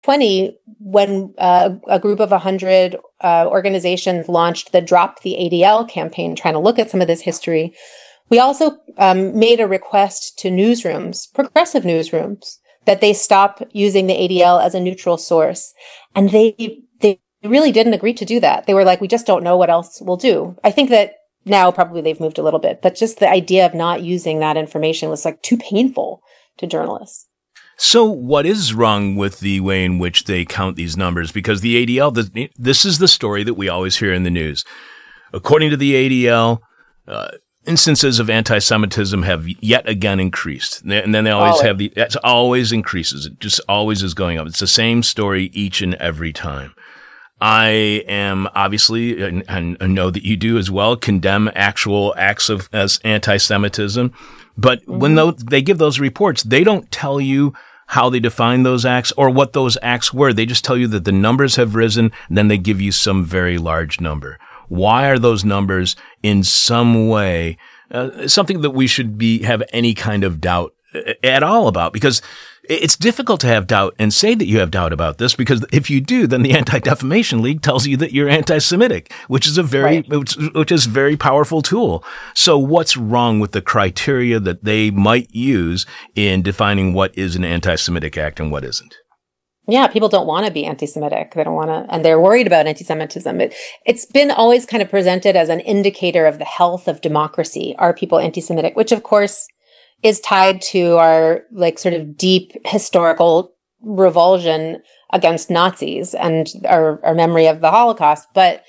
2020, when a group of 100 organizations launched the Drop the ADL campaign, trying to look at some of this history, we also made a request to newsrooms, progressive newsrooms, that they stop using the ADL as a neutral source. And they really didn't agree to do that. They were like, we just don't know what else we'll do. I think that now probably they've moved a little bit, but just the idea of not using that information was like too painful to journalists. So what is wrong with the way in which they count these numbers? Because the ADL, this is the story that we always hear in the news. According to the ADL, instances of anti-Semitism have yet again increased. And then they always it always increases. It just always is going up. It's the same story each and every time. I am obviously, and know that you do as well, condemn actual acts as anti-Semitism. But when they give those reports, they don't tell you how they define those acts or what those acts were. They just tell you that the numbers have risen, and then they give you some very large number. Why are those numbers in some way something that we should have any kind of doubt at all about? Because it's difficult to have doubt and say that you have doubt about this, because if you do, then the Anti-Defamation League tells you that you're anti-Semitic, which is which is a very powerful tool. So what's wrong with the criteria that they might use in defining what is an anti-Semitic act and what isn't? Yeah, people don't want to be anti-Semitic. They don't want to, and they're worried about anti-Semitism. It's been always kind of presented as an indicator of the health of democracy. Are people anti-Semitic? Which, of course, is tied to our like sort of deep historical revulsion against Nazis and our memory of the Holocaust. But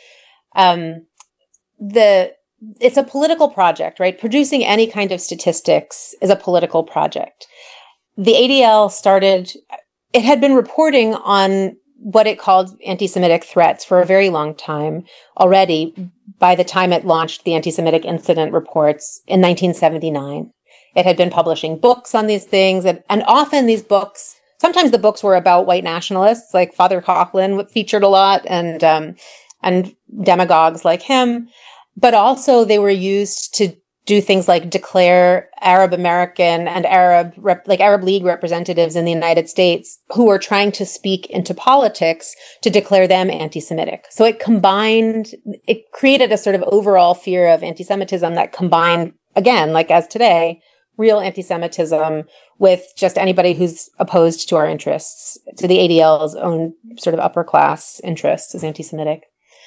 it's a political project, right? Producing any kind of statistics is a political project. The ADL it had been reporting on what it called anti-Semitic threats for a very long time already, by the time it launched the anti-Semitic incident reports in 1979. It had been publishing books on these things, and often these books, sometimes the books were about white nationalists, like Father Coughlin featured a lot, and demagogues like him, but also they were used to do things like declare Arab American and Arab League representatives in the United States who were trying to speak into politics to declare them anti-Semitic. So it created a sort of overall fear of anti-Semitism that combined, again, like as today, real anti-Semitism with just anybody who's opposed to our interests, to the ADL's own sort of upper class interests as anti-Semitic.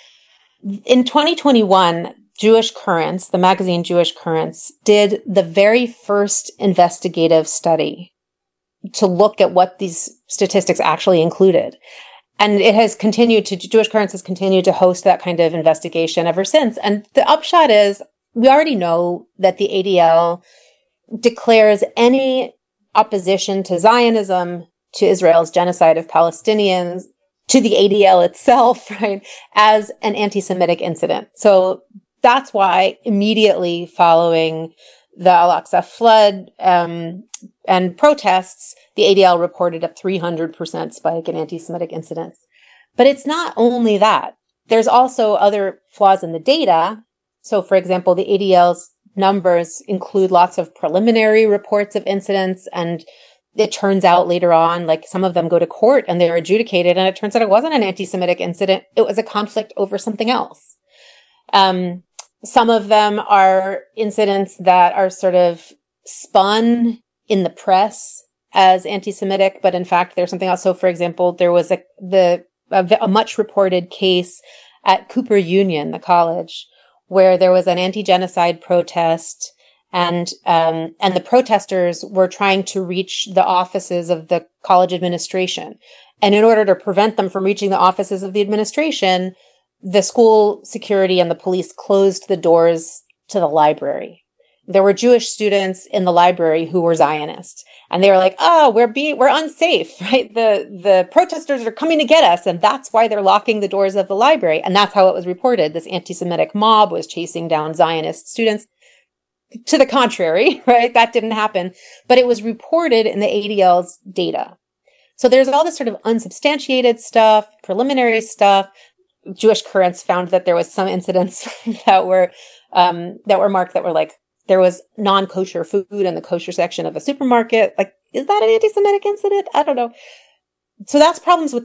In 2021, Jewish Currents, the magazine Jewish Currents, did the very first investigative study to look at what these statistics actually included. And Jewish Currents has continued to host that kind of investigation ever since. And the upshot is, we already know that the ADL declares any opposition to Zionism, to Israel's genocide of Palestinians, to the ADL itself, right, as an anti-Semitic incident. So that's why immediately following the Al-Aqsa flood and protests, the ADL reported a 300% spike in anti-Semitic incidents. But it's not only that. There's also other flaws in the data. So, for example, the ADL's numbers include lots of preliminary reports of incidents, and it turns out later on, like some of them go to court and they're adjudicated, and it turns out it wasn't an anti-Semitic incident. It was a conflict over something else. Some of them are incidents that are sort of spun in the press as anti-Semitic, but in fact, there's something else. So, for example, there was a much reported case at Cooper Union, the college, where there was an anti-genocide protest, and the protesters were trying to reach the offices of the college administration. And in order to prevent them from reaching the offices of the administration, the school security and the police closed the doors to the library. There were Jewish students in the library who were Zionists, and they were like, "Oh, we're unsafe, right? The protesters are coming to get us, and that's why they're locking the doors of the library." And that's how it was reported. This anti-Semitic mob was chasing down Zionist students. To the contrary, right? That didn't happen, but it was reported in the ADL's data. So there's all this sort of unsubstantiated stuff, preliminary stuff. Jewish Currents found that there was some incidents that were marked that were like, there was non-kosher food in the kosher section of a supermarket. Like, is that an anti-Semitic incident? I don't know. so that's problems with